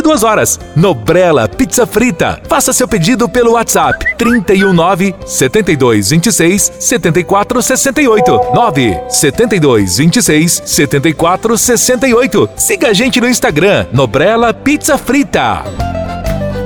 22 horas. Nobrela Pizza Frita. Faça seu pedido pelo WhatsApp 319 7226 7468 97226 7468. Siga a gente no Instagram, Nobrela Pizza Frita.